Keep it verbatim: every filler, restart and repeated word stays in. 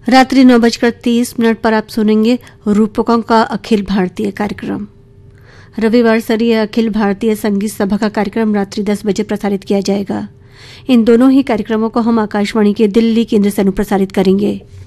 रात्रि नौ बजकर तीस मिनट पर आप सुनेंगे रूपकों का अखिल भारतीय कार्यक्रम। रविवार से यह अखिल भारतीय संगीत सभा का कार्यक्रम रात्रि दस बजे प्रसारित किया जाएगा। इन दोनों ही कार्यक्रमों को हम आकाशवाणी के दिल्ली केंद्र से अनुप्रसारित करेंगे।